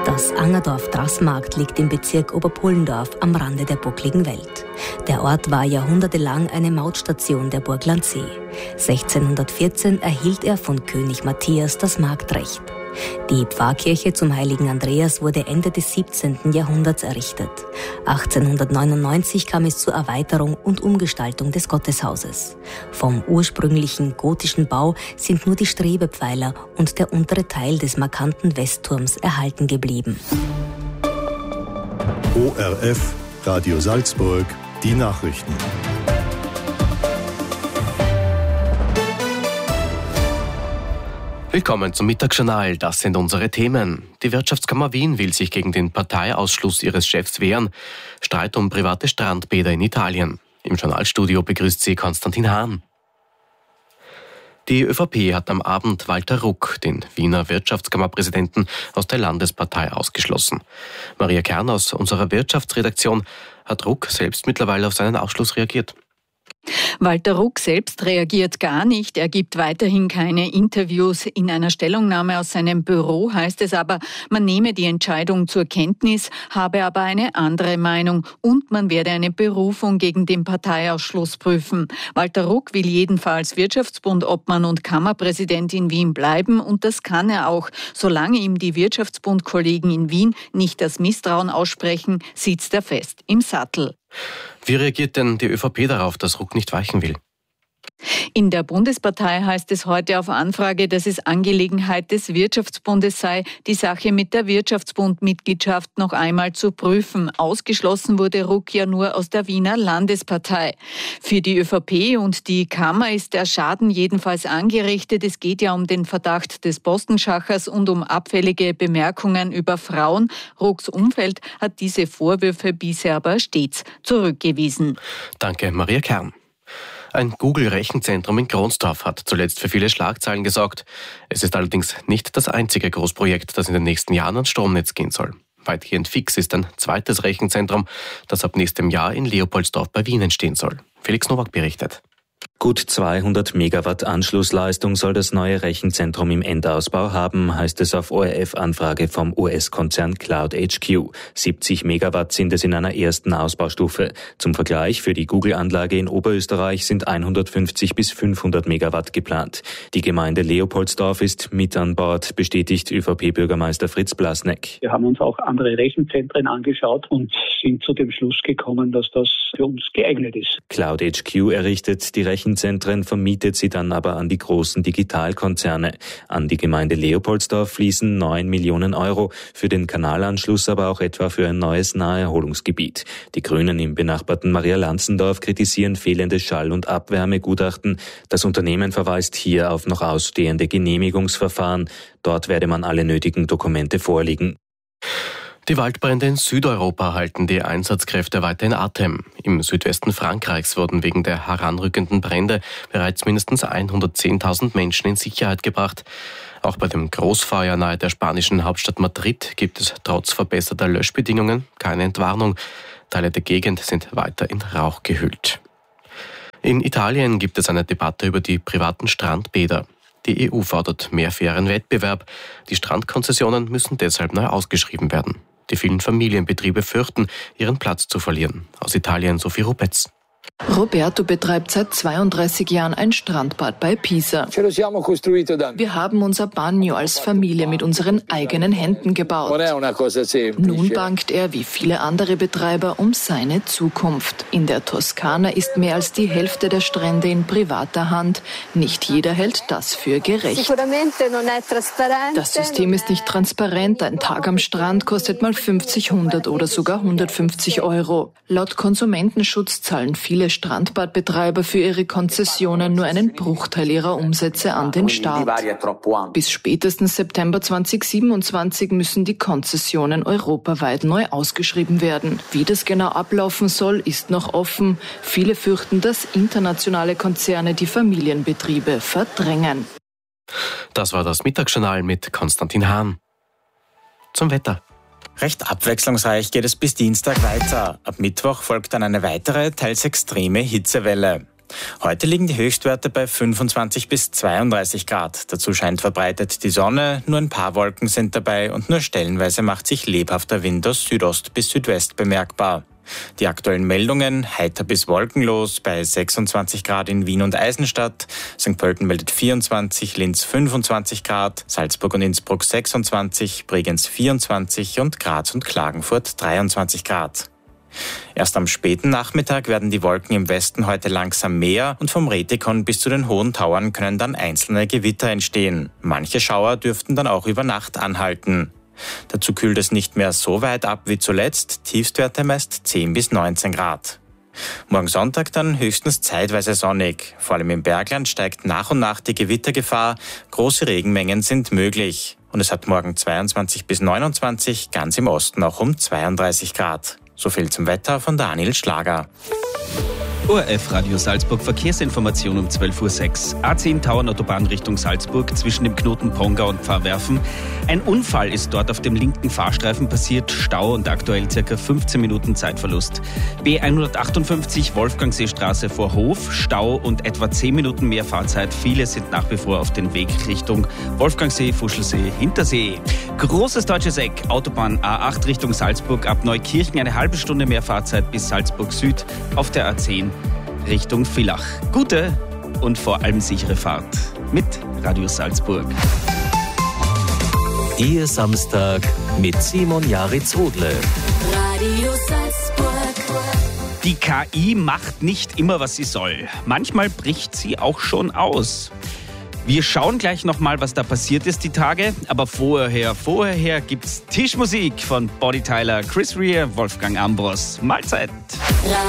Das Angerdorf-Drassmarkt liegt im Bezirk Oberpullendorf am Rande der buckligen Welt. Der Ort war jahrhundertelang eine Mautstation der Burg Landsee. 1614 erhielt er von König Matthias das Marktrecht. Die Pfarrkirche zum heiligen Andreas wurde Ende des 17. Jahrhunderts errichtet. 1899 kam es zur Erweiterung und Umgestaltung des Gotteshauses. Vom ursprünglichen gotischen Bau sind nur die Strebepfeiler und der untere Teil des markanten Westturms erhalten geblieben. ORF, Radio Salzburg, die Nachrichten. Willkommen zum Mittagsjournal. Das sind unsere Themen. Die Wirtschaftskammer Wien will sich gegen den Parteiausschluss ihres Chefs wehren. Streit um private Strandbäder in Italien. Im Journalstudio begrüßt sie Konstantin Hahn. Die ÖVP hat am Abend Walter Ruck, den Wiener Wirtschaftskammerpräsidenten, aus der Landespartei ausgeschlossen. Maria Kern aus unserer Wirtschaftsredaktion. Hat Ruck selbst mittlerweile auf seinen Ausschluss reagiert? Walter Ruck selbst reagiert gar nicht. Er gibt weiterhin keine Interviews. In einer Stellungnahme aus seinem Büro heißt es aber, man nehme die Entscheidung zur Kenntnis, habe aber eine andere Meinung und man werde eine Berufung gegen den Parteiausschluss prüfen. Walter Ruck will jedenfalls Wirtschaftsbund-Obmann und Kammerpräsident in Wien bleiben und das kann er auch. Solange ihm die Wirtschaftsbund-Kollegen in Wien nicht das Misstrauen aussprechen, sitzt er fest im Sattel. Wie reagiert denn die ÖVP darauf, dass Ruck nicht weichen will? In der Bundespartei heißt es heute auf Anfrage, dass es Angelegenheit des Wirtschaftsbundes sei, die Sache mit der Wirtschaftsbund-Mitgliedschaft noch einmal zu prüfen. Ausgeschlossen wurde Ruck ja nur aus der Wiener Landespartei. Für die ÖVP und die Kammer ist der Schaden jedenfalls angerichtet. Es geht ja um den Verdacht des Postenschachers und um abfällige Bemerkungen über Frauen. Rucks Umfeld hat diese Vorwürfe bisher aber stets zurückgewiesen. Danke, Maria Kern. Ein Google-Rechenzentrum in Kronsdorf hat zuletzt für viele Schlagzeilen gesorgt. Es ist allerdings nicht das einzige Großprojekt, das in den nächsten Jahren ans Stromnetz gehen soll. Weitgehend fix ist ein zweites Rechenzentrum, das ab nächstem Jahr in Leopoldsdorf bei Wien entstehen soll. Felix Nowak berichtet. Gut 200 Megawatt Anschlussleistung soll das neue Rechenzentrum im Endausbau haben, heißt es auf ORF-Anfrage vom US-Konzern Cloud HQ. 70 Megawatt sind es in einer ersten Ausbaustufe. Zum Vergleich, für die Google-Anlage in Oberösterreich sind 150 bis 500 Megawatt geplant. Die Gemeinde Leopoldsdorf ist mit an Bord, bestätigt ÖVP-Bürgermeister Fritz Blasneck. Wir haben uns auch andere Rechenzentren angeschaut und sind zu dem Schluss gekommen, dass das für uns geeignet ist. Cloud HQ errichtet die Rechenzentren, vermietet sie dann aber an die großen Digitalkonzerne. An die Gemeinde Leopoldsdorf fließen 9 Millionen Euro, für den Kanalanschluss aber auch etwa für ein neues Naherholungsgebiet. Die Grünen im benachbarten Maria-Lanzendorf kritisieren fehlende Schall- und Abwärmegutachten. Das Unternehmen verweist hier auf noch ausstehende Genehmigungsverfahren. Dort werde man alle nötigen Dokumente vorlegen. Die Waldbrände in Südeuropa halten die Einsatzkräfte weiter in Atem. Im Südwesten Frankreichs wurden wegen der heranrückenden Brände bereits mindestens 110.000 Menschen in Sicherheit gebracht. Auch bei dem Großfeuer nahe der spanischen Hauptstadt Madrid gibt es trotz verbesserter Löschbedingungen keine Entwarnung. Teile der Gegend sind weiter in Rauch gehüllt. In Italien gibt es eine Debatte über die privaten Strandbäder. Die EU fordert mehr fairen Wettbewerb. Die Strandkonzessionen müssen deshalb neu ausgeschrieben werden. Die vielen Familienbetriebe fürchten, ihren Platz zu verlieren. Aus Italien Sophie Rupetz. Roberto betreibt seit 32 Jahren ein Strandbad bei Pisa. Wir haben unser Bagno als Familie mit unseren eigenen Händen gebaut. Nun bangt er, wie viele andere Betreiber, um seine Zukunft. In der Toskana ist mehr als die Hälfte der Strände in privater Hand. Nicht jeder hält das für gerecht. Das System ist nicht transparent. Ein Tag am Strand kostet mal 50, 100 oder sogar 150 Euro. Laut Konsumentenschutz zahlen viele Strandbadbetreiber für ihre Konzessionen nur einen Bruchteil ihrer Umsätze an den Staat. Bis spätestens September 2027 müssen die Konzessionen europaweit neu ausgeschrieben werden. Wie das genau ablaufen soll, ist noch offen. Viele fürchten, dass internationale Konzerne die Familienbetriebe verdrängen. Das war das Mittagsjournal mit Konstantin Hahn. Zum Wetter. Recht abwechslungsreich geht es bis Dienstag weiter. Ab Mittwoch folgt dann eine weitere, teils extreme Hitzewelle. Heute liegen die Höchstwerte bei 25 bis 32 Grad. Dazu scheint verbreitet die Sonne, nur ein paar Wolken sind dabei und nur stellenweise macht sich lebhafter Wind aus Südost bis Südwest bemerkbar. Die aktuellen Meldungen: heiter bis wolkenlos bei 26 Grad in Wien und Eisenstadt, St. Pölten meldet 24, Linz 25 Grad, Salzburg und Innsbruck 26, Bregenz 24 und Graz und Klagenfurt 23 Grad. Erst am späten Nachmittag werden die Wolken im Westen heute langsam mehr und vom Rätikon bis zu den Hohen Tauern können dann einzelne Gewitter entstehen. Manche Schauer dürften dann auch über Nacht anhalten. Dazu kühlt es nicht mehr so weit ab wie zuletzt, Tiefstwerte meist 10 bis 19 Grad. Morgen Sonntag dann höchstens zeitweise sonnig. Vor allem im Bergland steigt nach und nach die Gewittergefahr, große Regenmengen sind möglich. Und es hat morgen 22 bis 29, ganz im Osten auch um 32 Grad. So viel zum Wetter von Daniel Schlager. ORF Radio Salzburg, Verkehrsinformation um 12.06 Uhr. A10 Tauernautobahn Richtung Salzburg zwischen dem Knoten Pongau und Pfarrwerfen. Ein Unfall ist dort auf dem linken Fahrstreifen passiert. Stau und aktuell ca. 15 Minuten Zeitverlust. B158 Wolfgangseestraße vor Hof. Stau und etwa 10 Minuten mehr Fahrzeit. Viele sind nach wie vor auf den Weg Richtung Wolfgangsee, Fuschelsee, Hintersee. Großes Deutsches Eck, Autobahn A8 Richtung Salzburg. Ab Neukirchen eine halbe Stunde mehr Fahrzeit bis Salzburg Süd. Auf der A10 Richtung Villach. Gute und vor allem sichere Fahrt mit Radio Salzburg. Ihr Samstag mit Simon Jaritz-Hodle. Radio Salzburg. Die KI macht nicht immer, was sie soll. Manchmal bricht sie auch schon aus. Wir schauen gleich nochmal, was da passiert ist die Tage. Aber vorher gibt's Tischmusik von Bonnie Tyler, Chris Rea, Wolfgang Ambros. Mahlzeit!